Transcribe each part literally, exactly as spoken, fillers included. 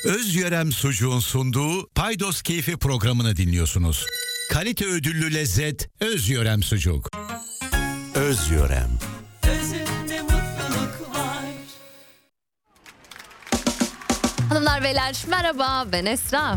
Özyörem Sucuğun sunduğu Paydos Keyfi programını dinliyorsunuz. Kalite ödüllü lezzet Özyörem Sucuk. Özyörem. Özünde mutluluk var. Hanımlar beyler merhaba, ben Esra.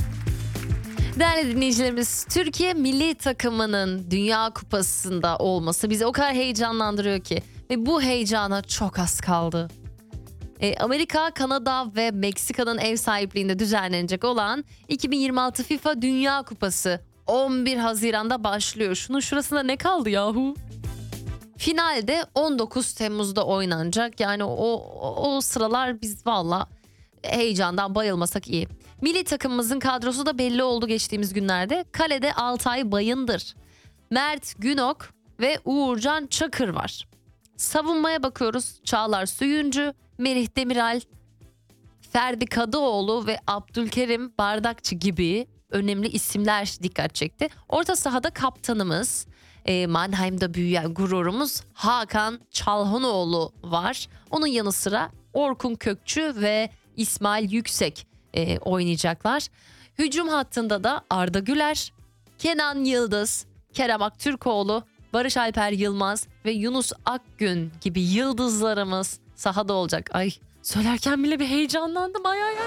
Değerli dinleyicilerimiz, Türkiye milli takımının Dünya Kupası'nda olması bizi o kadar heyecanlandırıyor ki. Ve bu heyecana çok az kaldı. E, Amerika, Kanada ve Meksika'nın ev sahipliğinde düzenlenecek olan iki bin yirmi altı FIFA Dünya Kupası on bir Haziran'da başlıyor. Şunun şurasında ne kaldı yahu? Finalde on dokuz Temmuz'da oynanacak. Yani o, o, o sıralar biz valla heyecandan bayılmasak iyi. Milli takımımızın kadrosu da belli oldu geçtiğimiz günlerde. Kalede Altay Bayındır, Mert Günok ve Uğurcan Çakır var. Savunmaya bakıyoruz. Çağlar Söyüncü, Merih Demiral, Ferdi Kadıoğlu ve Abdülkerim Bardakçı gibi önemli isimler dikkat çekti. Orta sahada kaptanımız, e, Mannheim'da büyüyen gururumuz Hakan Çalhanoğlu var. Onun yanı sıra Orkun Kökçü ve İsmail Yüksek e, oynayacaklar. Hücum hattında da Arda Güler, Kenan Yıldız, Kerem Aktürkoğlu, Barış Alper Yılmaz ve Yunus Akgün gibi yıldızlarımız sahada olacak. Ay söylerken bile bir heyecanlandım ay ay ay.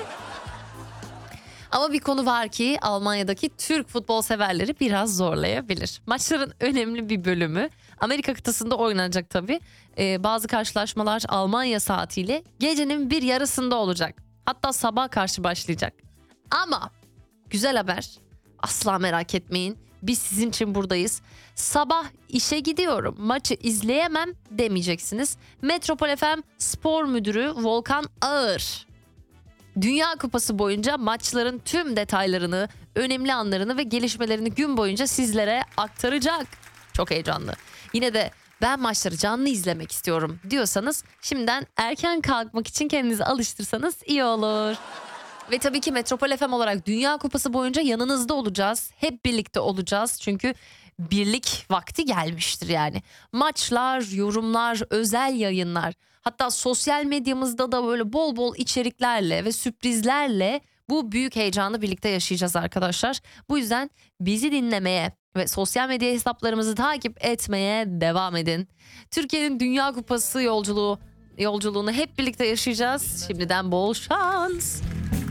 Ama bir konu var ki Almanya'daki Türk futbol severleri biraz zorlayabilir. Maçların önemli bir bölümü Amerika kıtasında oynanacak tabii. Ee, bazı karşılaşmalar Almanya saatiyle gecenin bir yarısında olacak. Hatta sabah karşı başlayacak. Ama güzel haber, asla merak etmeyin. Biz sizin için buradayız. Sabah işe gidiyorum, maçı izleyemem demeyeceksiniz. Metropol F M Spor Müdürü Volkan Ağır Dünya Kupası boyunca maçların tüm detaylarını, önemli anlarını ve gelişmelerini gün boyunca sizlere aktaracak. Çok heyecanlı. Yine de ben maçları canlı izlemek istiyorum diyorsanız şimdiden erken kalkmak için kendinizi alıştırsanız iyi olur. Ve tabii ki Metropol F M olarak Dünya Kupası boyunca yanınızda olacağız. Hep birlikte olacağız çünkü birlik vakti gelmiştir yani. Maçlar, yorumlar, özel yayınlar, hatta sosyal medyamızda da böyle bol bol içeriklerle ve sürprizlerle bu büyük heyecanı birlikte yaşayacağız arkadaşlar. Bu yüzden bizi dinlemeye ve sosyal medya hesaplarımızı takip etmeye devam edin. Türkiye'nin Dünya Kupası yolculuğu yolculuğunu hep birlikte yaşayacağız. Şimdiden bol şans.